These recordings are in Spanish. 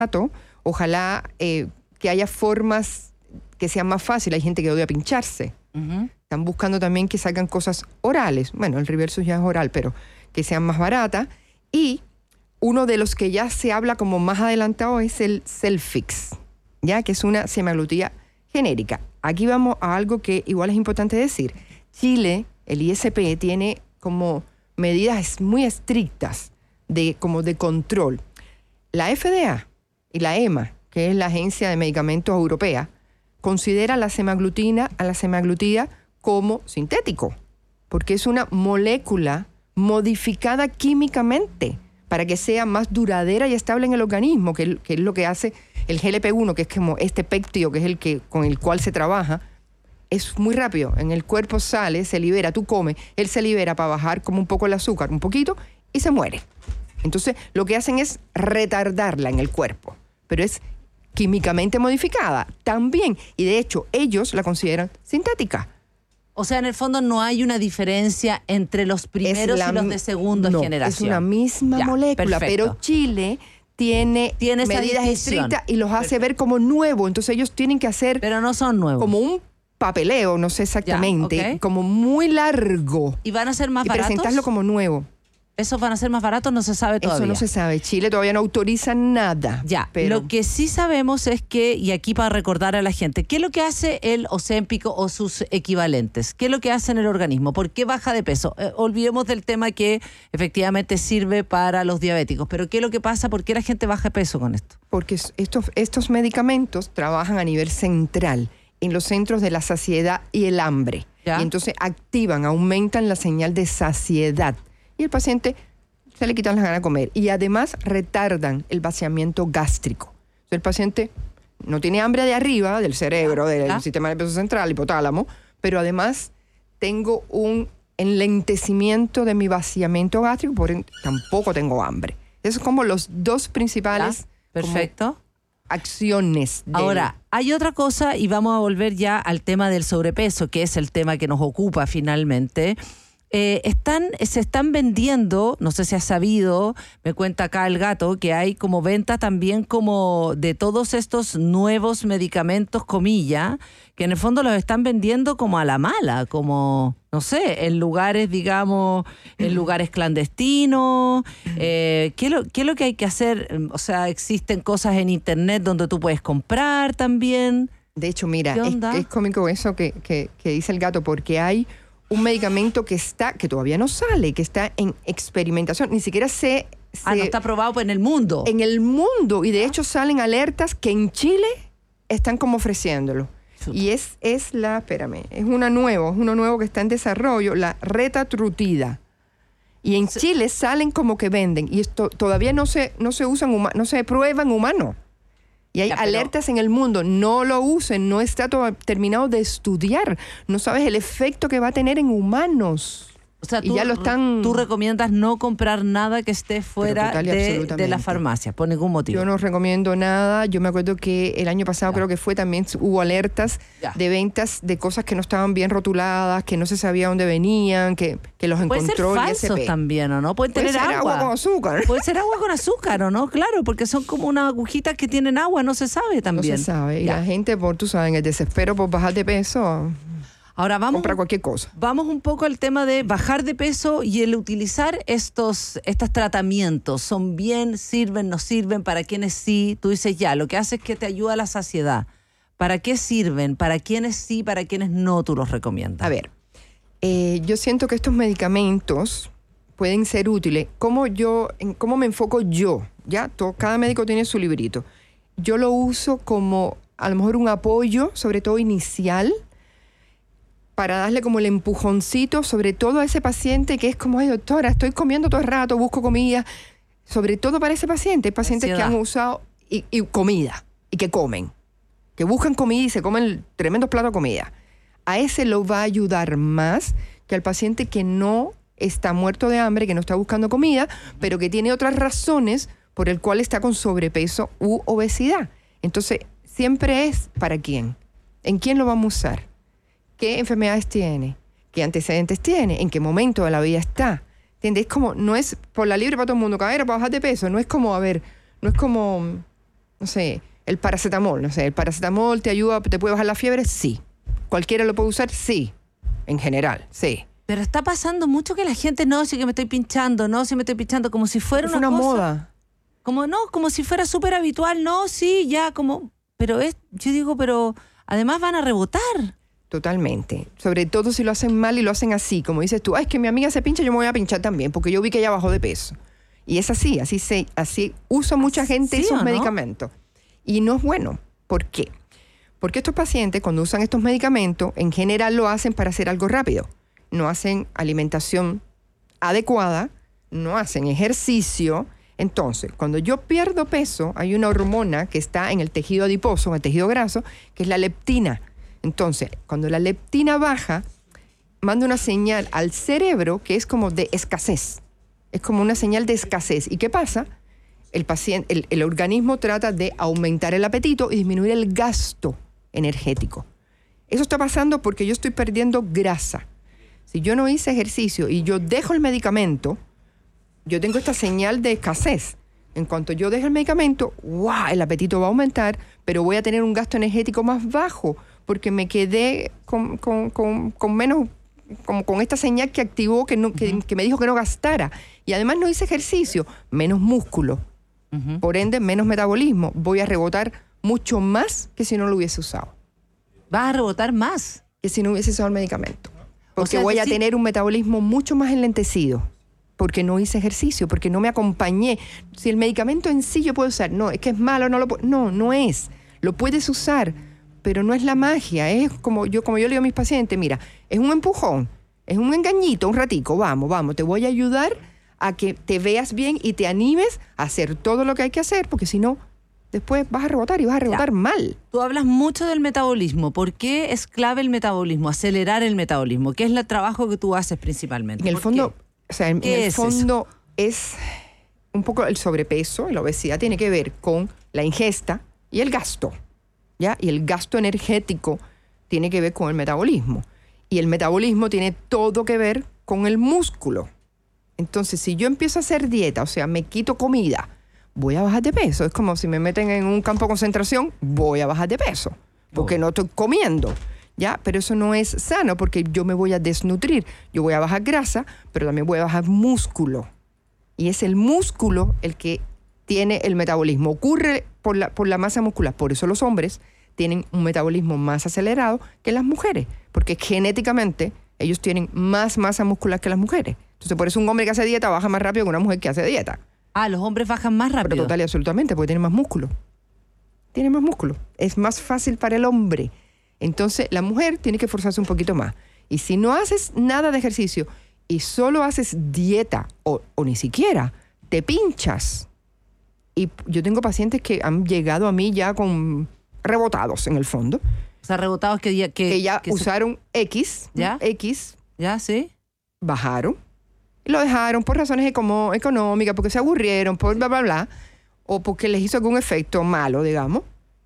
ojalá que haya formas que sean más fáciles. Hay gente que odia pincharse. Están buscando también que salgan cosas orales. Bueno, el Reversus ya es oral, pero que sean más baratas. Y uno de los que ya se habla como más adelantado es el Selfix, ya que es una semaglutida genérica. Aquí vamos a algo que igual es importante decir. Chile, el ISP, tiene como medidas muy estrictas de control. La FDA y la EMA, que es la Agencia de Medicamentos Europea, considera a la semaglutida como sintético, porque es una molécula modificada químicamente para que sea más duradera y estable en el organismo, que es lo que hace el GLP-1, que es como este péptido, que es con el cual se trabaja. Es muy rápido, en el cuerpo sale, se libera, tú comes, él se libera para bajar como un poco el azúcar, un poquito, y se muere. Entonces, lo que hacen es retardarla en el cuerpo, pero es químicamente modificada también, y de hecho, ellos la consideran sintética. O sea, en el fondo no hay una diferencia entre los primeros y los de segunda generación. Es una misma molécula, perfecto. pero Chile tiene medidas estrictas y los hace ver como nuevo. Entonces ellos tienen que hacer... Pero no son nuevos. Como un papeleo, no sé exactamente, como muy largo. ¿Y van a ser más baratos? Y presentarlo como nuevo. ¿Esos van a ser más baratos? No se sabe todavía. Eso no se sabe. Chile todavía no autoriza nada. Pero lo que sí sabemos es que, y aquí para recordar a la gente, ¿qué es lo que hace el Ozempic o sus equivalentes? ¿Qué es lo que hace en el organismo? ¿Por qué baja de peso? Olvidemos del tema que efectivamente sirve para los diabéticos, pero ¿qué es lo que pasa? ¿Por qué la gente baja de peso con esto? Porque estos medicamentos trabajan a nivel central, en los centros de la saciedad y el hambre. Y entonces aumentan la señal de saciedad. Y el paciente se le quitan las ganas de comer. Y además retardan el vaciamiento gástrico. Entonces el paciente no tiene hambre de arriba, del cerebro, del sistema nervioso central, hipotálamo, pero además tengo un enlentecimiento de mi vaciamiento gástrico, por ende tampoco tengo hambre. Esos son como los dos principales acciones. Ahora, hay otra cosa, y vamos a volver ya al tema del sobrepeso, que es el tema que nos ocupa finalmente. Se están vendiendo, no sé si has sabido, me cuenta acá el gato, que hay como venta también como de todos estos nuevos medicamentos, comillas, que en el fondo los están vendiendo como a la mala, como, no sé, en lugares, digamos, en lugares clandestinos. ¿Qué es lo que hay que hacer? O sea, existen cosas en internet donde tú puedes comprar también. De hecho, mira, es cómico eso que dice el gato, porque hay un medicamento que todavía no sale, que está en experimentación, ni siquiera no está aprobado en el mundo. En el mundo, y de hecho salen alertas que en Chile están como ofreciéndolo. Y es uno nuevo que está en desarrollo, la retatrutida. Y en Chile salen como que venden, y esto todavía no se prueba en humanos. Y hay alertas en el mundo, no lo usen, no está terminado de estudiar, no sabes el efecto que va a tener en humanos. O sea, tú recomiendas no comprar nada que esté fuera de la farmacia, por ningún motivo. Yo no recomiendo nada. Yo me acuerdo que el año pasado creo que también hubo alertas de ventas de cosas que no estaban bien rotuladas, que no se sabía dónde venían, que los encontró el ISP. Puede ser falsos también, ¿o no? Puede tener agua con azúcar. Puede ser agua con azúcar, ¿o no? Claro, porque son como unas agujitas que tienen agua, no se sabe también. No se sabe. Y la gente, tú sabes, en el desespero por bajar de peso... Ahora compra cualquier cosa. Vamos un poco al tema de bajar de peso y el utilizar estos tratamientos. ¿Sirven, no sirven? ¿Para quiénes sí? Tú dices lo que hace es que te ayuda a la saciedad. ¿Para qué sirven? ¿Para quiénes sí? ¿Para quiénes no tú los recomiendas? A ver, yo siento que estos medicamentos pueden ser útiles. ¿Cómo me enfoco yo? Cada médico tiene su librito. Yo lo uso como a lo mejor un apoyo, sobre todo inicial, para darle como el empujoncito, sobre todo a ese paciente que es como, ay doctora, estoy comiendo todo el rato, busco comida. Sobre todo para ese paciente, hay pacientes que han usado y comida, y que comen, que buscan comida y se comen tremendos platos de comida. A ese lo va a ayudar más que al paciente que no está muerto de hambre, que no está buscando comida, pero que tiene otras razones por el cual está con sobrepeso u obesidad. Entonces, siempre es ¿para quién? ¿En quién lo vamos a usar? ¿Qué enfermedades tiene? ¿Qué antecedentes tiene? ¿En qué momento de la vida está? ¿Entiendes? No es por la libre para todo el mundo, cadera para bajar de peso. No es como, no sé, el paracetamol, no sé, el paracetamol te ayuda, te puede bajar la fiebre, sí. ¿Cualquiera lo puede usar? Sí. En general, sí. Pero está pasando mucho que la gente, no, sí que me estoy pinchando, no, sí me estoy pinchando, como si fuera Es una cosa, moda. Como si fuera súper habitual, no, sí, ya, como, yo digo, pero además van a rebotar. Totalmente. Sobre todo si lo hacen mal y lo hacen así. Como dices tú, es que mi amiga se pincha, yo me voy a pinchar también, porque yo vi que ella bajó de peso. Y es así usa mucha gente ¿Sí esos o no? medicamentos. Y no es bueno. ¿Por qué? Porque estos pacientes, cuando usan estos medicamentos, en general lo hacen para hacer algo rápido. No hacen alimentación adecuada, no hacen ejercicio. Entonces, cuando yo pierdo peso, hay una hormona que está en el tejido adiposo, en el tejido graso, que es la leptina. Entonces, cuando la leptina baja, manda una señal al cerebro que es como de escasez. Es como una señal de escasez. ¿Y qué pasa? El organismo trata de aumentar el apetito y disminuir el gasto energético. Eso está pasando porque yo estoy perdiendo grasa. Si yo no hice ejercicio y yo dejo el medicamento, yo tengo esta señal de escasez. En cuanto yo deje el medicamento, ¡wow!, el apetito va a aumentar, pero voy a tener un gasto energético más bajo porque me quedé con menos, como con esta señal que activó, que me dijo que no gastara. Y además no hice ejercicio, menos músculo. Por ende, menos metabolismo. Voy a rebotar mucho más que si no lo hubiese usado. ¿Vas a rebotar más? Que si no hubiese usado el medicamento. Porque O sea, voy a tener un metabolismo mucho más enlentecido. Porque no hice ejercicio, porque no me acompañé. Si el medicamento en sí yo puedo usar, no, es que es malo, no lo puedo. No es. Lo puedes usar, pero no es la magia. Es como yo le digo a mis pacientes, mira, es un empujón, es un engañito, un ratico, vamos, te voy a ayudar a que te veas bien y te animes a hacer todo lo que hay que hacer, porque si no, después vas a rebotar y vas a rebotar mal. Tú hablas mucho del metabolismo. ¿Por qué es clave el metabolismo? Acelerar el metabolismo. ¿Qué es el trabajo que tú haces principalmente? En el fondo, ¿Qué es un poco el sobrepeso y la obesidad tiene que ver con la ingesta y el gasto, ¿ya? Y el gasto energético tiene que ver con el metabolismo. Y el metabolismo tiene todo que ver con el músculo. Entonces, si yo empiezo a hacer dieta, o sea, me quito comida, voy a bajar de peso. Es como si me meten en un campo de concentración, voy a bajar de peso, porque no estoy comiendo, ¿ya? Pero eso no es sano, porque yo me voy a desnutrir. Yo voy a bajar grasa, pero también voy a bajar músculo. Y es el músculo el que tiene el metabolismo. Ocurre por la masa muscular. Por eso los hombres tienen un metabolismo más acelerado que las mujeres, porque genéticamente ellos tienen más masa muscular que las mujeres. Entonces, por eso un hombre que hace dieta baja más rápido que una mujer que hace dieta. Ah, los hombres bajan más rápido. Pero total y absolutamente, porque tienen más músculo. Tienen más músculo. Es más fácil para el hombre. Entonces, la mujer tiene que esforzarse un poquito más. Y si no haces nada de ejercicio y solo haces dieta o ni siquiera te pinchas. Y yo tengo pacientes que han llegado a mí ya con rebotados en el fondo. O sea, rebotados que ya usaron X. ¿Ya? X. ¿Ya? ¿Sí? Bajaron. Y lo dejaron por razones económicas, porque se aburrieron, por bla, bla, bla. O porque les hizo algún efecto malo, digamos.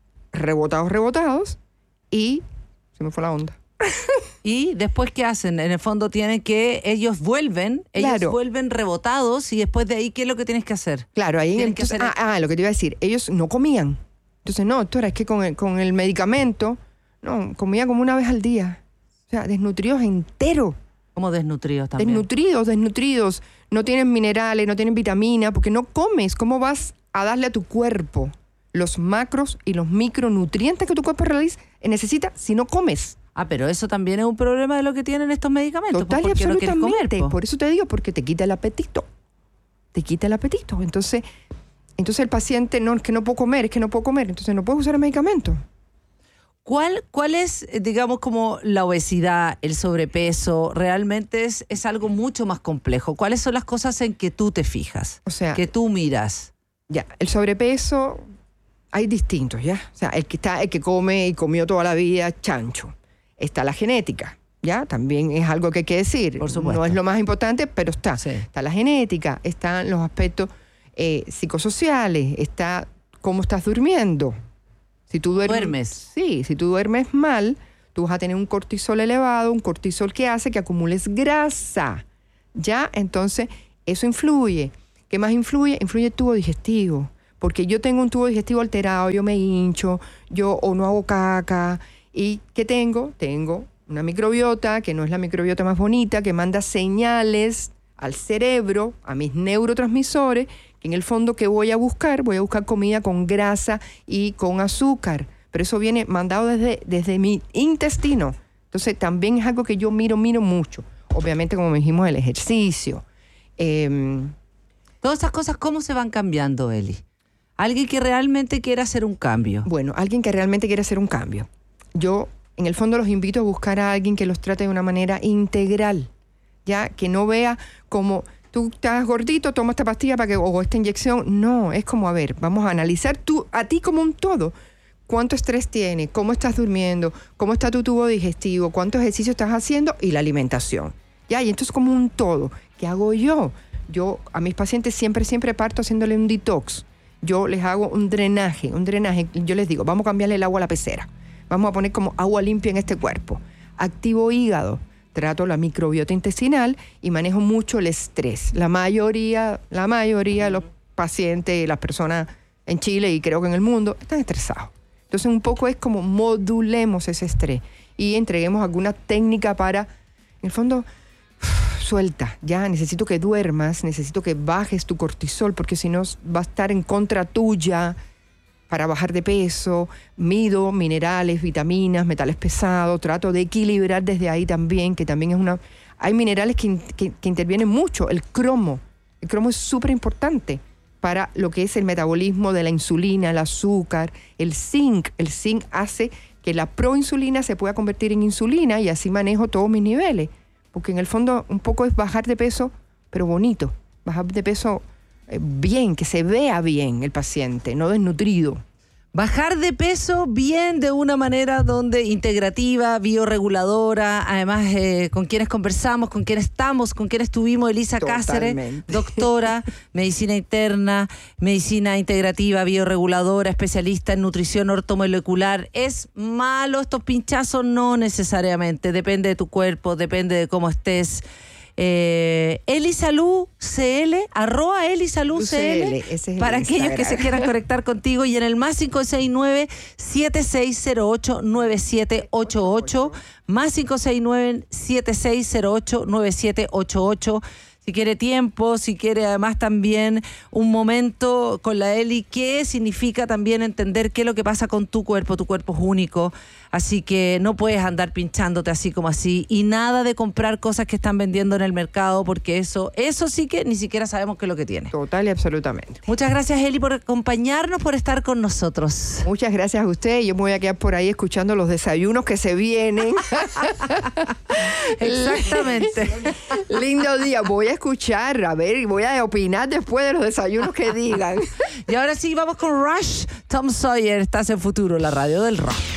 Rebotados. Y se me fue la onda. ¿Y después qué hacen? En el fondo ellos vuelven rebotados y después de ahí, ¿qué es lo que tienes que hacer? Claro, ahí entonces, lo que te iba a decir, ellos no comían. Entonces, no, doctora, es que con el medicamento, no, comía como una vez al día. O sea, desnutridos enteros. Como desnutridos también. Desnutridos. No tienen minerales, no tienen vitaminas, porque no comes. ¿Cómo vas a darle a tu cuerpo los macros y los micronutrientes que tu cuerpo necesita si no comes? Ah, pero eso también es un problema de lo que tienen estos medicamentos. Total y absolutamente. No quieres comer, por eso te digo, porque te quita el apetito. Entonces el paciente, no, es que no puedo comer. Entonces no puedes usar el medicamento. ¿Cuál es, digamos, como la obesidad, el sobrepeso? Realmente es algo mucho más complejo. ¿Cuáles son las cosas en que tú te fijas? O sea, que tú miras. Ya, el sobrepeso hay distintos, ¿ya? O sea, el que come y comió toda la vida, chancho. Está la genética, ¿ya? También es algo que hay que decir. Por supuesto. No es lo más importante, pero está. Sí. Está la genética, están los psicosociales, está cómo estás durmiendo. Si tú duermes. Sí, si tú duermes mal, tú vas a tener un cortisol elevado, un cortisol que hace que acumules grasa. ¿Ya? Entonces, eso influye. ¿Qué más influye? Influye el tubo digestivo. porque yo tengo un tubo digestivo alterado, yo me hincho, o no hago caca. ¿Y qué tengo? Tengo una microbiota, que no es la microbiota más bonita, que manda señales al cerebro, a mis neurotransmisores, que en el fondo, ¿qué voy a buscar? Voy a buscar comida con grasa y con azúcar. Pero eso viene mandado desde mi intestino. Entonces, también es algo que yo miro mucho. Obviamente, como dijimos, el ejercicio. Todas esas cosas, ¿cómo se van cambiando, Eli? Alguien que realmente quiera hacer un cambio. Bueno, alguien que realmente quiere hacer un cambio. Yo, en el fondo, los invito a buscar a alguien que los trate de una manera integral, ya que no vea como tú estás gordito, toma esta pastilla o esta inyección. No, es como, a ver, vamos a analizar a ti como un todo. ¿Cuánto estrés tienes? ¿Cómo estás durmiendo? ¿Cómo está tu tubo digestivo? ¿Cuántos ejercicios estás haciendo? Y la alimentación. Ya, y entonces como un todo. ¿Qué hago yo? Yo a mis pacientes siempre parto haciéndole un detox. Yo les hago un drenaje. Yo les digo, vamos a cambiarle el agua a la pecera. Vamos a poner como agua limpia en este cuerpo. Activo hígado. Trato la microbiota intestinal y manejo mucho el estrés. La mayoría de los pacientes, las personas en Chile y creo que en el mundo, están estresados. Entonces un poco es como modulemos ese estrés y entreguemos alguna técnica para, en el fondo, suelta, ya, necesito que duermas, necesito que bajes tu cortisol porque si no va a estar en contra tuya para bajar de peso. Mido minerales, vitaminas, metales pesados, trato de equilibrar desde ahí también, que también es una... Hay minerales que intervienen mucho, el cromo es súper importante para lo que es el metabolismo de la insulina, el azúcar, el zinc hace que la proinsulina se pueda convertir en insulina y así manejo todos mis niveles. Porque en el fondo un poco es bajar de peso, pero bonito. Bajar de peso bien, que se vea bien el paciente, no desnutrido. Bajar de peso bien de una manera donde integrativa, bioreguladora, además con quienes conversamos, con quienes estamos, con quienes estuvimos, Elisa Cáceres, doctora, medicina interna, medicina integrativa, bioreguladora, especialista en nutrición ortomolecular. ¿Es malo estos pinchazos? No necesariamente, depende de tu cuerpo, depende de cómo estés. Elisalud CL, @Elisalud CL, para aquellos que se quieran conectar contigo, y en el más 569-7608-9788, más 569-7608-9788. Si quiere tiempo, si quiere además también un momento con la Eli, ¿qué significa también entender qué es lo que pasa con tu cuerpo? Tu cuerpo es único, así que no puedes andar pinchándote así como así, y nada de comprar cosas que están vendiendo en el mercado, porque eso sí que ni siquiera sabemos qué es lo que tiene. Total y absolutamente. Muchas gracias, Eli, por acompañarnos, por estar con nosotros. Muchas gracias a usted. Yo me voy a quedar por ahí escuchando los desayunos que se vienen. Exactamente. Lindo día. Voy a escuchar, a ver, y voy a opinar después de los desayunos que digan. Y ahora sí, vamos con Rush. Tom Sawyer, estás en Futuro, la radio del rock.